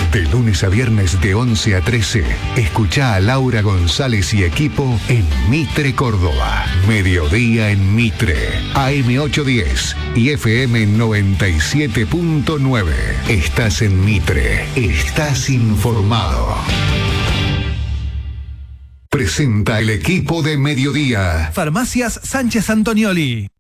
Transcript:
De lunes a viernes de 11 a 13, escuchá a Laura González y equipo en Mitre Córdoba. Mediodía en Mitre, AM 810 y FM 97.9. Estás en Mitre, estás informado. Presenta el equipo de Mediodía. Farmacias Sánchez Antonioli.